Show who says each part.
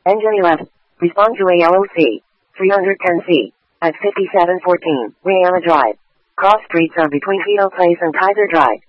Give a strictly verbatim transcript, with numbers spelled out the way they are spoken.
Speaker 1: Engine eleven. Respond to A L O C. three ten C. At fifty-seven fourteen, Rihanna Drive. Cross streets are between Keto Place and Kaiser Drive.